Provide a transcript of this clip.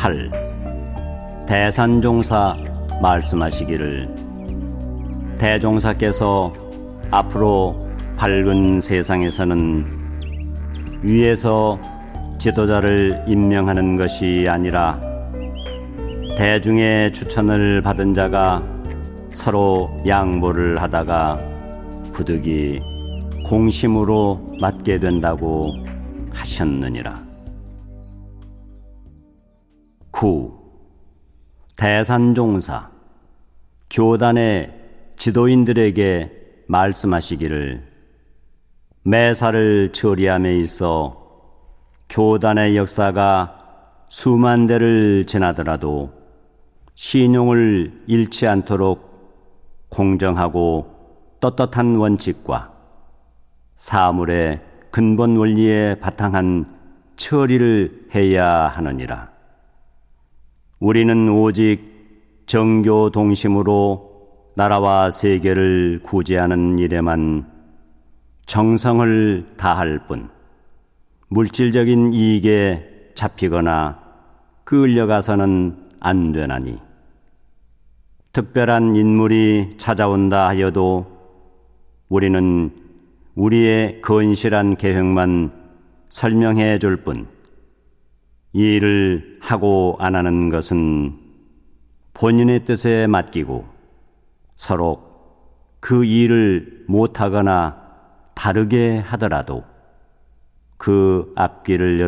8. 대산종사 말씀하시기를, 대종사께서 앞으로 밝은 세상에서는 위에서 지도자를 임명하는 것이 아니라 대중의 추천을 받은 자가 서로 양보를 하다가 부득이 공심으로 맡게 된다고 하셨느니라. 9. 대산종사 교단의 지도인들에게 말씀하시기를, 매사를 처리함에 있어 교단의 역사가 수만 대를 지나더라도 신용을 잃지 않도록 공정하고 떳떳한 원칙과 사물의 근본 원리에 바탕한 처리를 해야 하느니라. 우리는 오직 정교 동심으로 나라와 세계를 구제하는 일에만 정성을 다할 뿐 물질적인 이익에 잡히거나 끌려가서는 안 되나니, 특별한 인물이 찾아온다 하여도 우리는 우리의 건실한 계획만 설명해 줄 뿐, 이 일을 하고 안 하는 것은 본인의 뜻에 맡기고 서로 그 일을 못하거나 다르게 하더라도 그 앞길을 열어